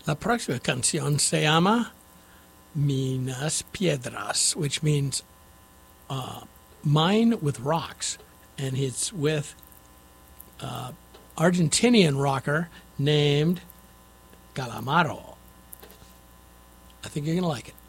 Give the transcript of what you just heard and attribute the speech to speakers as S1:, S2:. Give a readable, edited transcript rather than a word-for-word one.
S1: La próxima canción se llama Minas Piedras, which means mine with rocks. And it's with Argentinian rocker named Calamaro. I think you're going to like it.